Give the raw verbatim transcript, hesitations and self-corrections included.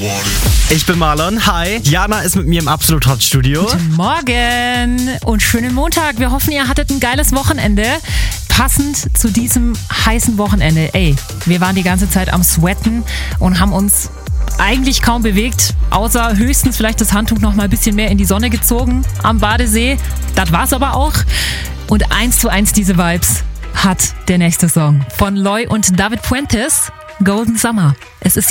Ich bin Marlon, hi. Jana ist mit mir im Absolut Hot Studio. Guten Morgen und schönen Montag. Wir hoffen, ihr hattet ein geiles Wochenende. Passend zu diesem heißen Wochenende. Ey, wir waren die ganze Zeit am Sweaten und haben uns eigentlich kaum bewegt, außer höchstens vielleicht das Handtuch noch mal ein bisschen mehr in die Sonne gezogen am Badesee. Das war's aber auch. Und eins zu eins diese Vibes hat der nächste Song von Loy und David Fuentes, Golden Summer. Es ist